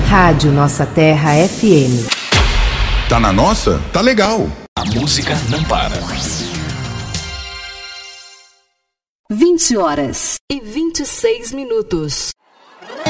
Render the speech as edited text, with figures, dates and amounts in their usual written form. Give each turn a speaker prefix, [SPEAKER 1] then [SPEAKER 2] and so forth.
[SPEAKER 1] Rádio Nossa Terra FM.
[SPEAKER 2] Tá na nossa? Tá legal.
[SPEAKER 3] A música não para.
[SPEAKER 4] 20h26.